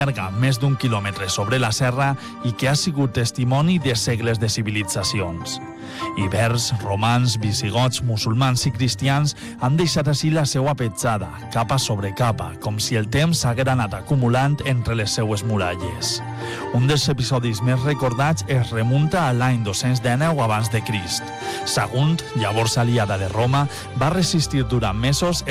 allarga més d'un quilòmetre sobre la serra i que ha sigut testimoni de segles de civilitzacions. Ibers, romans, visigots, musulmans i cristians han deixat així la seva petjada, capa sobre capa, com si el temps s'haguera anat acumulant entre les seues muralles. Un dels episodis més recordats es remunta a l'any 219 abans de Crist. Sagunt, llavors aliada de Roma, va resistir durant mesos